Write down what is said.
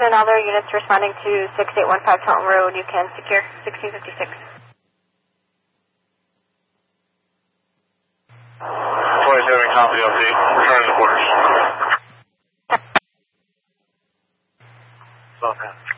And all their units responding to 6815 Taunton Road, you can secure 1656. 27 copy update. Returning to quarters. Okay.